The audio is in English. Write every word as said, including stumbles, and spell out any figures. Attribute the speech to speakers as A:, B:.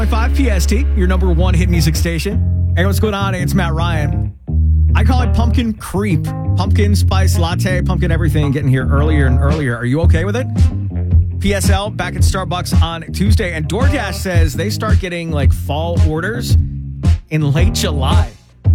A: five P S T, your number one hit music station. Hey, what's going on? It's Matt Ryan. I call it pumpkin creep. Pumpkin spice latte, pumpkin everything, getting here earlier and earlier. Are you okay with it? P S L back at Starbucks on Tuesday, and DoorDash says they start getting like fall orders in late July.